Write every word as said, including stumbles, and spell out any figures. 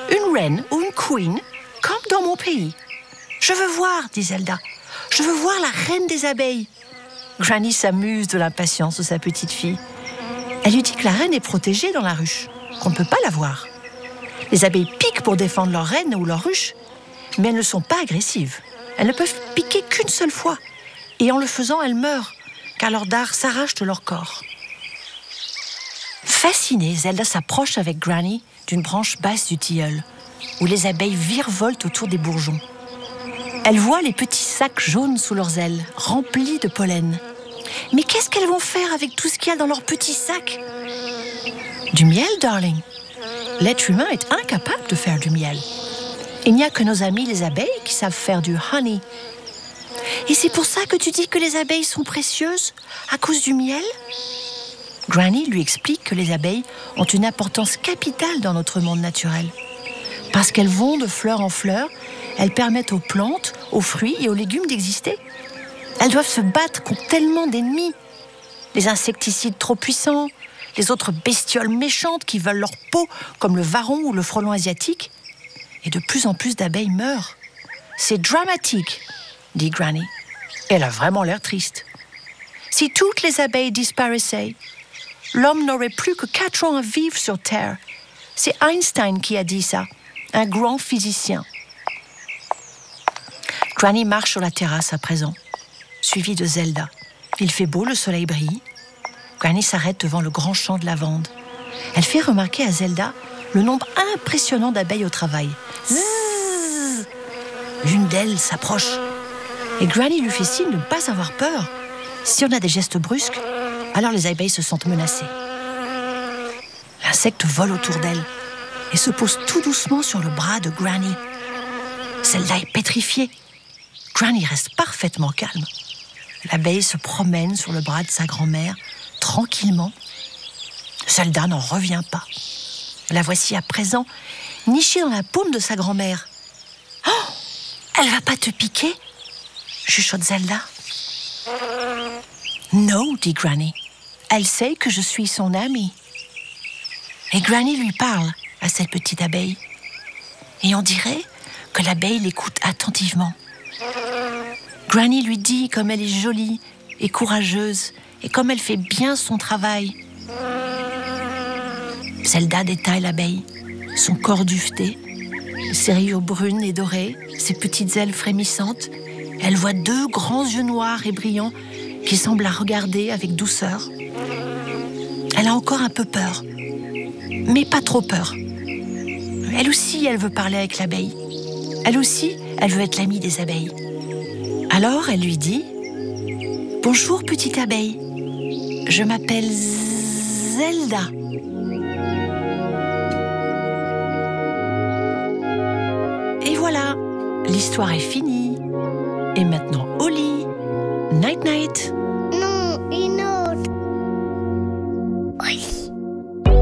Une reine ou une queen, comme dans mon pays. Je veux voir, dit Zelda. Je veux voir la reine des abeilles. Granny s'amuse de l'impatience de sa petite fille. Elle lui dit que la reine est protégée dans la ruche, qu'on ne peut pas la voir. Les abeilles piquent pour défendre leur reine ou leur ruche, mais elles ne sont pas agressives. Elles ne peuvent piquer qu'une seule fois. Et en le faisant, elles meurent, car leur dard s'arrache de leur corps. Fascinée, Zelda s'approche avec Granny d'une branche basse du tilleul, où les abeilles virevoltent autour des bourgeons. Elle voit les petits sacs jaunes sous leurs ailes, remplis de pollen. Mais qu'est-ce qu'elles vont faire avec tout ce qu'il y a dans leurs petits sacs ? Du miel, darling. L'être humain est incapable de faire du miel. Il n'y a que nos amis les abeilles qui savent faire du honey. Et c'est pour ça que tu dis que les abeilles sont précieuses, à cause du miel ? Granny lui explique que les abeilles ont une importance capitale dans notre monde naturel. Parce qu'elles vont de fleur en fleur, elles permettent aux plantes, aux fruits et aux légumes d'exister. Elles doivent se battre contre tellement d'ennemis. Les insecticides trop puissants, les autres bestioles méchantes qui veulent leur peau, comme le varon ou le frelon asiatique. Et de plus en plus d'abeilles meurent. C'est dramatique, dit Granny. Elle a vraiment l'air triste. Si toutes les abeilles disparaissaient, l'homme n'aurait plus que quatre ans à vivre sur Terre. C'est Einstein qui a dit ça, un grand physicien. Granny marche sur la terrasse à présent, suivie de Zelda. Il fait beau, le soleil brille. Granny s'arrête devant le grand champ de lavande. Elle fait remarquer à Zelda le nombre impressionnant d'abeilles au travail. Zzzz. L'une d'elles s'approche. Et Granny lui fait signe de ne pas avoir peur. Si on a des gestes brusques, alors les abeilles se sentent menacées. L'insecte vole autour d'elle et se pose tout doucement sur le bras de Granny. Zelda est pétrifiée. Granny reste parfaitement calme. L'abeille se promène sur le bras de sa grand-mère, tranquillement. Zelda n'en revient pas. La voici à présent, nichée dans la paume de sa grand-mère. « Oh, elle va pas te piquer ?» chuchote Zelda. « Non, dit Granny. Elle sait que je suis son amie. » Et Granny lui parle à cette petite abeille. Et on dirait que l'abeille l'écoute attentivement. Granny lui dit comme elle est jolie et courageuse et comme elle fait bien son travail. Zelda détaille l'abeille, son corps duveté, ses rayures brunes et dorées, ses petites ailes frémissantes. Elle voit deux grands yeux noirs et brillants qui semblent la regarder avec douceur. Elle a encore un peu peur, mais pas trop peur. Elle aussi, elle veut parler avec l'abeille. Elle aussi, elle veut être l'amie des abeilles. Alors, elle lui dit « Bonjour, petite abeille. Je m'appelle Zelda. » Et voilà, l'histoire est finie. Et maintenant, au lit. Night, night.